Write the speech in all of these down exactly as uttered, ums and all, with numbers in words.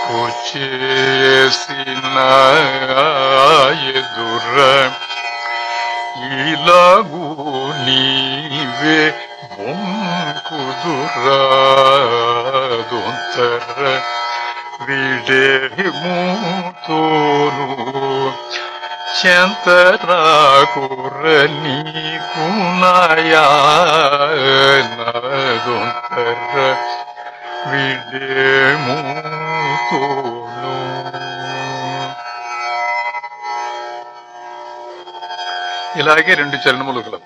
చేసిన ఎదుర ఇలాగూ నీవే బొంకుదురా దొంతర విడేముతోను చెంతరాకుర నీకు నాయనదొంతర విడేముతోను. ఇలాగే రెండు చరణములు కలవు.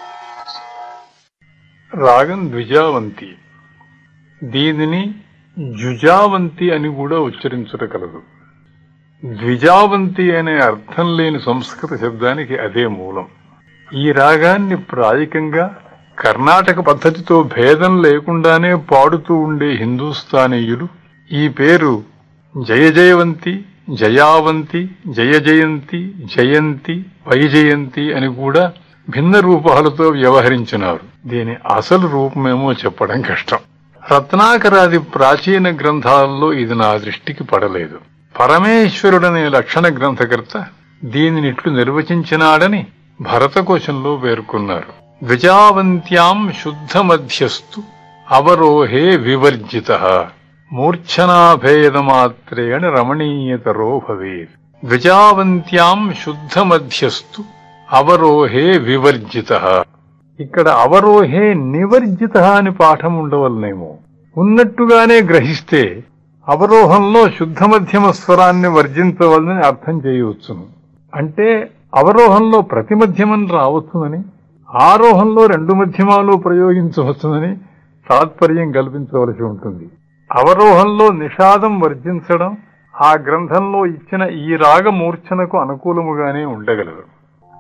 రాగం ద్విజావంతి. దీనిని జుజావంతి అని కూడా ఉచ్చరించుట కలదు. ద్విజావంతి అనే అర్థం లేని సంస్కృత శబ్దానికి అదే మూలం. ఈ రాగాన్ని ప్రాయికంగా కర్ణాటక పద్ధతితో భేదం లేకుండానే పాడుతూ ఉండే హిందూస్థానీయులు ఈ పేరు జయ జయవంతి, జయావంతి, జయ జయంతి, జయంతి, వైజయంతి అని కూడా భిన్న రూపాలతో వ్యవహరించినారు. దీని అసలు రూపమేమో చెప్పడం కష్టం. రత్నాకరాది ప్రాచీన గ్రంథాలలో ఇది నా దృష్టికి పడలేదు. పరమేశ్వరుడనే లక్షణ గ్రంథకర్త దీనినిట్లు నిర్వచించినాడని భరతకోశంలో పేర్కొన్నారు. ద్విజావంత్యాం శుద్ధ మధ్యస్థు అవరోహే వివర్జిత మూర్ఛనాభేదమాత్రేణ రమణీయతరో భవేత్. ద్విజావంత్యాం శుద్ధ మధ్యస్థు అవరోహే వివర్జిత. ఇక్కడ అవరోహే నివర్జిత అని పాఠం ఉండవలనేమో. ఉన్నట్టుగానే గ్రహిస్తే అవరోహంలో శుద్ధ మధ్యమ స్వరాన్ని వర్జించవలనని అర్థం చేయవచ్చును. అంటే అవరోహంలో ప్రతి మధ్యమం రావచ్చునని, ఆరోహంలో రెండు మధ్యమాలు ప్రయోగించవచ్చునని తాత్పర్యం కల్పించవలసి ఉంటుంది. అవరోహంలో నిషాదం వర్జించడం ఆ గ్రంథంలో ఇచ్చిన ఈ రాగమూర్ఛనకు అనుకూలముగానే ఉండగలదు.